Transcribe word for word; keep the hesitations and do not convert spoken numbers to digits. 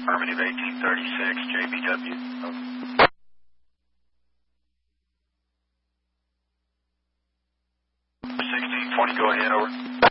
Affirmative eighteen thirty-six, J B W. sixteen twenty, go ahead, over.